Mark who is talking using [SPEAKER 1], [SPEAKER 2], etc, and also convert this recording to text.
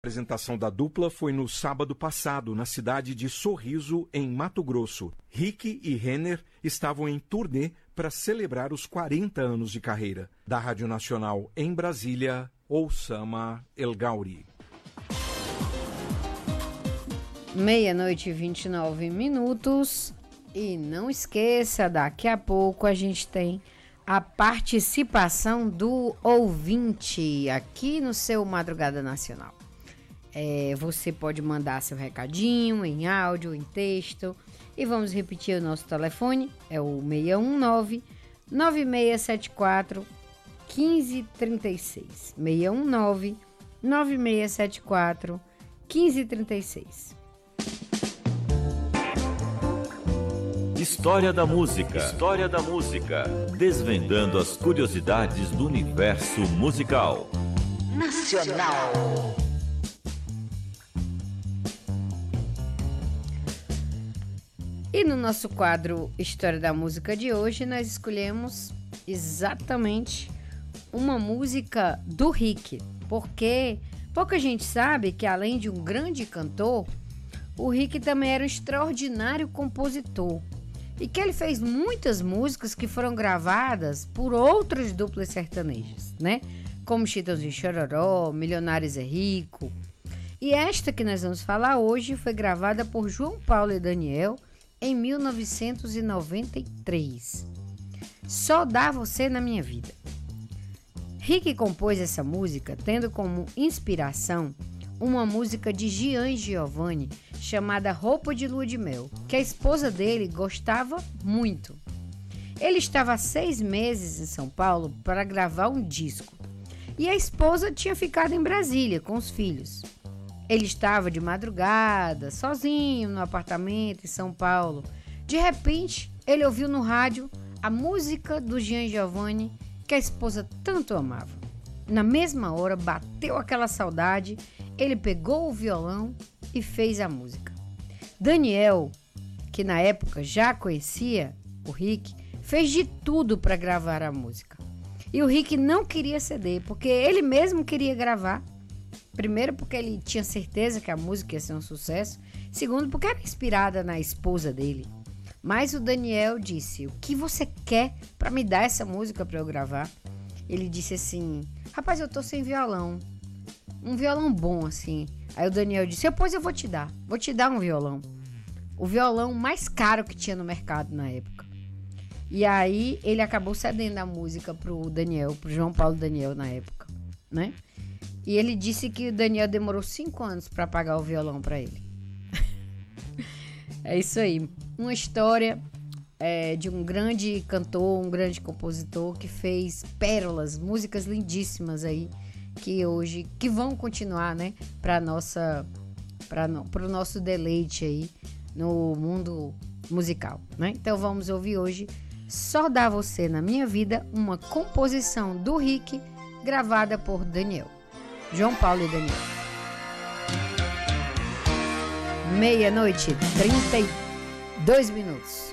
[SPEAKER 1] A apresentação da dupla foi no sábado passado, na cidade de Sorriso, em Mato Grosso. Rick e Renner estavam em turnê para celebrar os 40 anos de carreira. Da Rádio Nacional em Brasília, Oussama El Gauri.
[SPEAKER 2] 00:29. E não esqueça, daqui a pouco a gente tem a participação do ouvinte aqui no seu Madrugada Nacional. Você pode mandar seu recadinho em áudio, em texto. E vamos repetir o nosso telefone. É o 619-9674-1536. 619-9674-1536.
[SPEAKER 3] História da música. História da música. Desvendando as curiosidades do universo musical.
[SPEAKER 4] Nacional.
[SPEAKER 2] E no nosso quadro História da Música de hoje, nós escolhemos exatamente uma música do Rick, porque pouca gente sabe que, além de um grande cantor, o Rick também era um extraordinário compositor e que ele fez muitas músicas que foram gravadas por outras duplas sertanejas, né? Como Chitãozinho e Chororó, Milionários é Rico. E esta que nós vamos falar hoje foi gravada por João Paulo e Daniel em 1993. Só Dá Você na Minha Vida. Rick compôs essa música tendo como inspiração uma música de Gian Giovanni chamada Roupa de Lua de Mel, que a esposa dele gostava muito. Ele estava há 6 meses em São Paulo para gravar um disco e a esposa tinha ficado em Brasília com os filhos. Ele estava de madrugada, sozinho no apartamento em São Paulo. De repente, ele ouviu no rádio a música do Gian Giovanni que a esposa tanto amava. Na mesma hora, bateu aquela saudade, ele pegou o violão e fez a música. Daniel, que na época já conhecia o Rick, fez de tudo para gravar a música. E o Rick não queria ceder, porque ele mesmo queria gravar. Primeiro, porque ele tinha certeza que a música ia ser um sucesso. Segundo, porque era inspirada na esposa dele. Mas o Daniel disse: o que você quer para me dar essa música para eu gravar? Ele disse assim: rapaz, eu tô sem violão. Um violão bom, assim. Aí o Daniel disse: pois eu vou te dar um violão. O violão mais caro que tinha no mercado na época. E aí ele acabou cedendo a música pro Daniel, pro João Paulo Daniel na época, né? E ele disse que o Daniel demorou 5 anos para pagar o violão para ele. É isso aí. Uma história de um grande cantor, um grande compositor que fez pérolas, músicas lindíssimas aí, que vão continuar, né, para o nosso deleite aí no mundo musical, né? Então vamos ouvir hoje Só Dá Você na Minha Vida, uma composição do Rick, gravada por Daniel. João Paulo e Daniel. 00:32.